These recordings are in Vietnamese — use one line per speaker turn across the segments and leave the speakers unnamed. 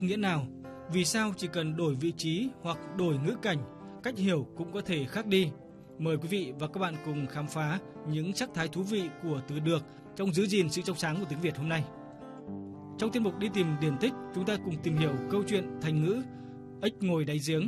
Nghĩa nào? Vì sao chỉ cần đổi vị trí hoặc đổi ngữ cảnh, cách hiểu cũng có thể khác đi? Mời quý vị và các bạn cùng khám phá những sắc thái thú vị của từ được trong giữ gìn sự trong sáng của tiếng Việt hôm nay. Trong tiết mục Đi tìm điển tích, chúng ta cùng tìm hiểu câu chuyện thành ngữ ếch ngồi đáy giếng.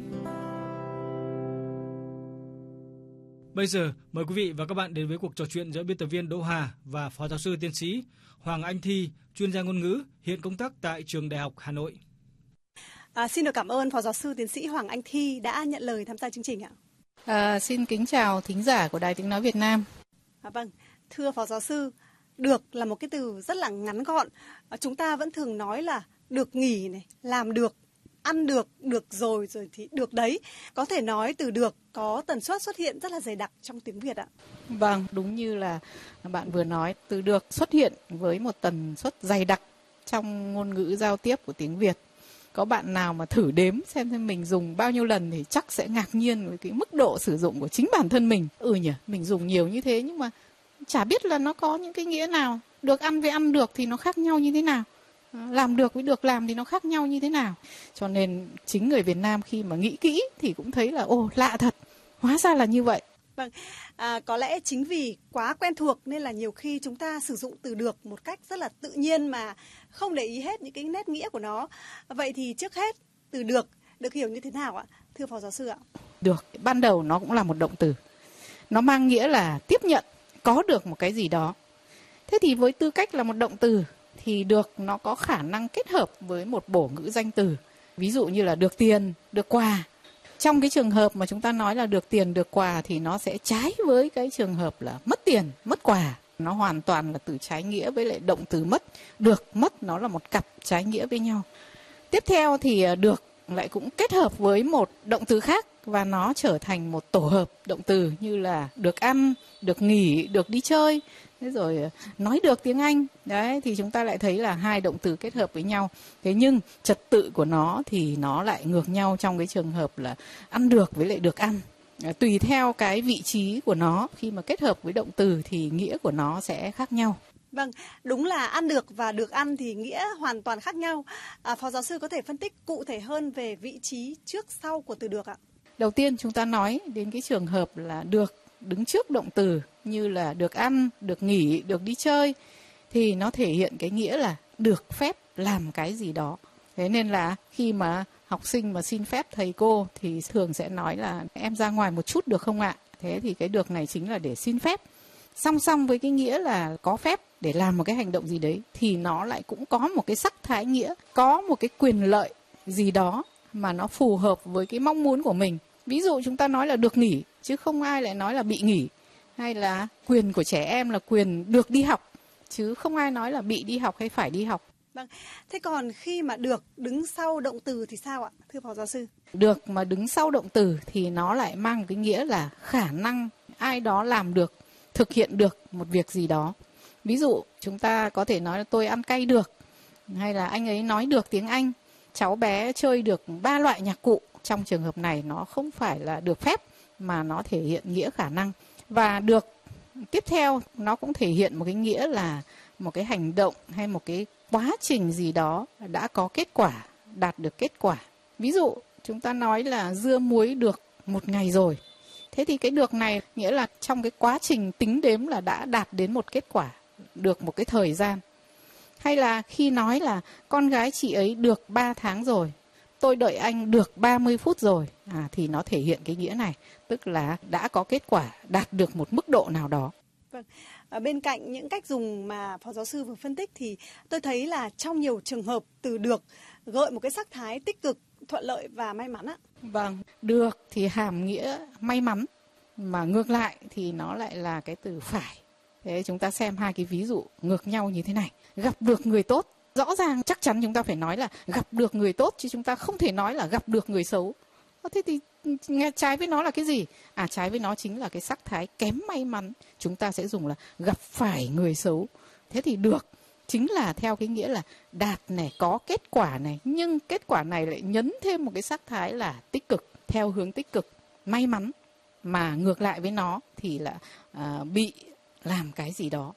Bây giờ, mời quý vị và các bạn đến với cuộc trò chuyện giữa biên tập viên Đỗ Hà và Phó Giáo sư Tiến sĩ Hoàng Anh Thi, chuyên gia ngôn ngữ, hiện công tác tại Trường Đại học Hà Nội.
Xin được cảm ơn Phó Giáo sư Tiến sĩ Hoàng Anh Thi đã nhận lời tham gia chương trình ạ.
Xin kính chào thính giả của Đài Tiếng Nói Việt Nam.
Vâng, thưa Phó Giáo sư, được là một cái từ rất là ngắn gọn. Chúng ta vẫn thường nói là được nghỉ này, làm được, ăn được, được rồi thì được đấy. Có thể nói từ được có tần suất xuất hiện rất là dày đặc trong tiếng Việt ạ.
Vâng, đúng như là bạn vừa nói, từ được xuất hiện với một tần suất dày đặc trong ngôn ngữ giao tiếp của tiếng Việt. Có bạn nào mà thử đếm xem mình dùng bao nhiêu lần thì chắc sẽ ngạc nhiên với cái mức độ sử dụng của chính bản thân mình. Mình dùng nhiều như thế nhưng mà chả biết là nó có những cái nghĩa nào. Được ăn với ăn được thì nó khác nhau như thế nào? Làm được với được làm thì nó khác nhau như thế nào? Cho nên chính người Việt Nam khi mà nghĩ kỹ thì cũng thấy là lạ thật, hóa ra là như vậy.
Vâng, có lẽ chính vì quá quen thuộc nên là nhiều khi chúng ta sử dụng từ được một cách rất là tự nhiên mà không để ý hết những cái nét nghĩa của nó. Vậy thì trước hết, từ được hiểu như thế nào ạ, thưa Phó Giáo sư ạ?
Được, ban đầu nó cũng là một động từ. Nó mang nghĩa là tiếp nhận, có được một cái gì đó. Thế thì với tư cách là một động từ thì được nó có khả năng kết hợp với một bổ ngữ danh từ. Ví dụ như là được tiền, được quà. Trong cái trường hợp mà chúng ta nói là được tiền, được quà thì nó sẽ trái với cái trường hợp là mất tiền, mất quà. Nó hoàn toàn là từ trái nghĩa với lại động từ mất. Được, mất nó là một cặp trái nghĩa với nhau. Tiếp theo thì được lại cũng kết hợp với một động từ khác và nó trở thành một tổ hợp động từ như là được ăn, được nghỉ, được đi chơi. Thế rồi nói được tiếng Anh. Đấy, thì chúng ta lại thấy là hai động từ kết hợp với nhau. Thế nhưng trật tự của nó thì nó lại ngược nhau trong cái trường hợp là ăn được với lại được ăn. Tùy theo cái vị trí của nó, khi mà kết hợp với động từ thì nghĩa của nó sẽ khác nhau.
Vâng, đúng là ăn được và được ăn thì nghĩa hoàn toàn khác nhau. Phó Giáo sư có thể phân tích cụ thể hơn về vị trí trước sau của từ được ạ?
Đầu tiên chúng ta nói đến cái trường hợp là được đứng trước động từ như là được ăn, được nghỉ, được đi chơi thì nó thể hiện cái nghĩa là được phép làm cái gì đó. Thế nên là khi mà học sinh mà xin phép thầy cô thì thường sẽ nói là em ra ngoài một chút được không ạ? Thế thì cái được này chính là để xin phép. Song song với cái nghĩa là có phép để làm một cái hành động gì đấy thì nó lại cũng có một cái sắc thái nghĩa, có một cái quyền lợi gì đó mà nó phù hợp với cái mong muốn của mình. Ví dụ chúng ta nói là được nghỉ chứ không ai lại nói là bị nghỉ. Hay là quyền của trẻ em là quyền được đi học chứ không ai nói là bị đi học hay phải đi học.
Vâng, thế còn khi mà được đứng sau động từ thì sao ạ, thưa Phó Giáo sư?
Được mà đứng sau động từ thì nó lại mang cái nghĩa là khả năng ai đó làm được, thực hiện được một việc gì đó. Ví dụ chúng ta có thể nói là tôi ăn cay được, hay là anh ấy nói được tiếng Anh, cháu bé chơi được 3 loại nhạc cụ. Trong trường hợp này nó không phải là được phép mà nó thể hiện nghĩa khả năng. Và được tiếp theo nó cũng thể hiện một cái nghĩa là một cái hành động hay một cái quá trình gì đó đã có kết quả, đạt được kết quả. Ví dụ chúng ta nói là dưa muối được 1 ngày rồi. Thế thì cái được này nghĩa là trong cái quá trình tính đếm là đã đạt đến một kết quả, được một cái thời gian. Hay là khi nói là con gái chị ấy được 3 tháng rồi, tôi đợi anh được 30 phút rồi, thì nó thể hiện cái nghĩa này, tức là đã có kết quả, đạt được một mức độ nào đó.
Vâng, bên cạnh những cách dùng mà Phó Giáo sư vừa phân tích thì tôi thấy là trong nhiều trường hợp từ được gợi một cái sắc thái tích cực, thuận lợi và may mắn ạ.
Vâng, được thì hàm nghĩa may mắn, mà ngược lại thì nó lại là cái từ phải. Thế chúng ta xem hai cái ví dụ ngược nhau như thế này. Gặp được người tốt, rõ ràng chắc chắn chúng ta phải nói là gặp được người tốt, chứ chúng ta không thể nói là gặp được người xấu. Thế thì nghe trái với nó là cái gì? Trái với nó chính là cái sắc thái kém may mắn. Chúng ta sẽ dùng là gặp phải người xấu. Thế thì được chính là theo cái nghĩa là đạt này, có kết quả này, nhưng kết quả này lại nhấn thêm một cái sắc thái là tích cực, theo hướng tích cực, may mắn. Mà ngược lại với nó thì là bị làm cái gì đó.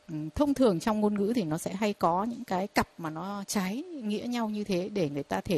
thông thường trong ngôn ngữ thì nó sẽ hay có những cái cặp mà nó trái nghĩa nhau như thế để người ta thể